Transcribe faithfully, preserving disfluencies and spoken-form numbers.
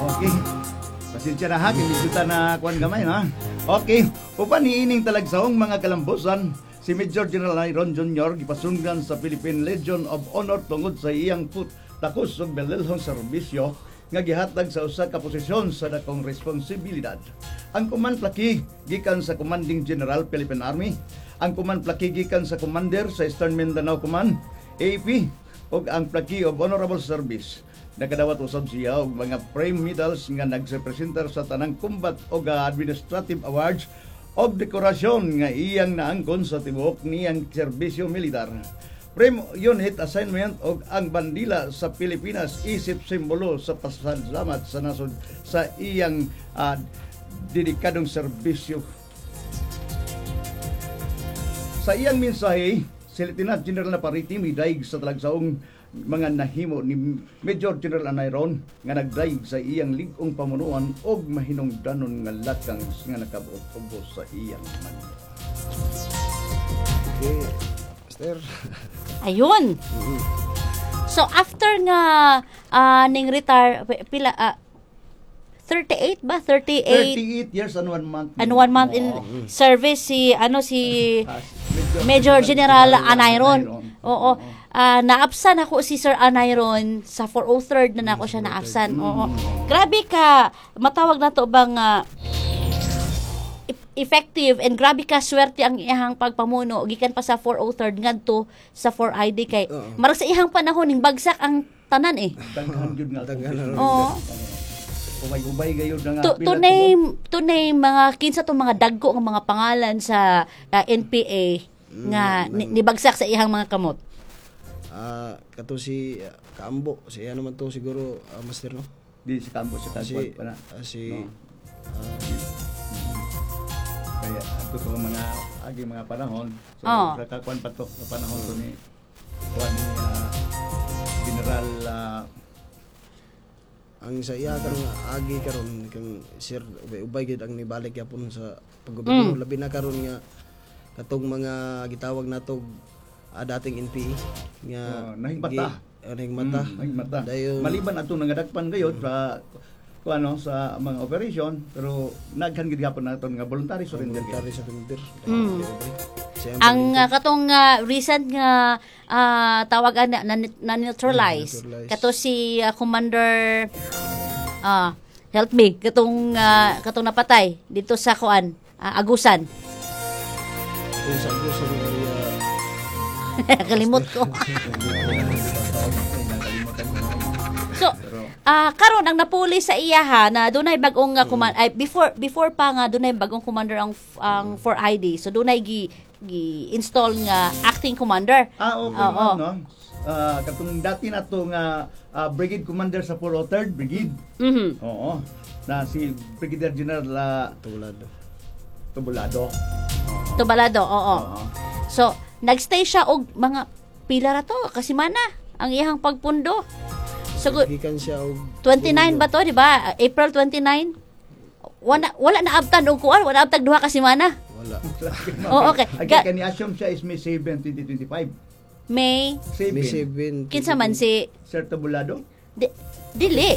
Okay. Pasensya na ha, kinisuta na kuan gamay na. Okay, upan niining talagsaong mga kalambusan, si Major General Iron Junior gipasunggan sa Philippine Legion of Honor tungod sa iyang put takos ug belelhong serbisyo nga gihatag sa usa ka posisyon sa dakong responsibilidad. Ang Command Plaki gikan sa Commanding General Philippine Army, ang Command Plaki gikan sa Commander sa Eastern Mindanao Command, A P, ug ang Plaki of Honorable Service. Nakadawat usab siya og mga frame medals nga nagrepresentar sa tanang combat o administrative awards o dekorasyon nga iyang naangkon sa tibuok niyang serbisyo militar. Frame unit assignment og ang bandila sa Pilipinas isip simbolo sa pasasalamat sa nasod sa iyang uh, dedikadong serbisyo. Sa iyang mensahe, si Lieutenant General Napariti midaig sa talagsaong mga nahimo ni Major General Anayron nga nagdaig sa iyang ligong pamunuan og mahinungdanon nga lakang nga nakabuot sa iyang manila. Okay, Master. Ayun. Mm-hmm. So after nga uh, ning retire pila uh, thirty-eight ba? thirty-eight thirty-eight years and one month. And one month in oh. service si ano si Major General Anayron. Oo. Uh, naabsan ako si Sir Anayron sa four oh third na nako siya naabsan. Oo. Grabe ka, matawag na to bang uh, effective and grabe ka swerte ang iyang pagpamuno gikan pa sa four oh third ngadto sa four I D kay uh-huh. marag sa iyang panahon ning bagsak ang tanan eh. Daghan gyud nga. Oo. Ubay-ubay gayud nga. To, to name to name mga kinsa tong mga dagko nga mga pangalan sa uh, N P A nga mm, nibagsak sa iyang mga kamot. Ah, uh, kato si uh, Kambo, si ano man to siguro uh, Master no. Di si Kambo si Kambo si, pa na. Uh, si no. uh, kaya ato to mga agi mga panahon. So oh. kakakuan pa to sa panahon to ni kuan ni uh, General uh, ang sa iya karon agi karon kang sir ubay gid ang nibalik yapon sa paggobyerno mm. labi na karon nga katong mga gitawag nato uh, dating N P A nga uh, nahigmata uh, nahigmata mm, nahigmata dayon maliban ato nangadagpan gayud sa kuano sa mga operation pero naghan gid gapon nato nga voluntary surrender voluntary surrender mm. ang uh, katong uh, recent nga uh, tawagan na, na, na neutralize mm, kato si uh, Commander uh, help me katong uh, katong napatay dito sa kuan uh, Agusan. Yung sa Agusan uh, kalimot ko. So ah uh, karon ang napuli sa iya ha na dunay bag-ong uh, command ay before before pa nga dunay bag-ong commander ang ang four I D. So dunay gi gi-install nga acting commander. Ah, okay. Uh, oh. No? Uh, katong dati na to nga uh, brigade commander sa four oh third Brigade. Mhm. Oo. Na si Brigadier General uh, Tubulado. Tubulado. Oo. Tubulado, oo. Oo. So, nagstay siya og mga pila ra to kasi mana ang iyang pagpundo. So, gikan siya og twenty-nine ba to, di ba? April twenty-nine. Wala wala na abtan og kuan, wala abtag duha ka semana. Wala. Oh, okay. Ang Ga- kani assume siya is May seventh, twenty twenty-five. May May seven. kinsa man si Sir Tubulado? di, dili